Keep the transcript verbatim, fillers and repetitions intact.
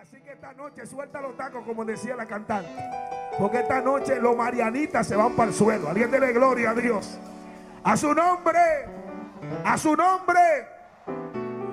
Así que esta noche suelta los tacos, como decía la cantante, porque esta noche los marianitas se van para el suelo. Alguien dele gloria a Dios. A su nombre, a su nombre.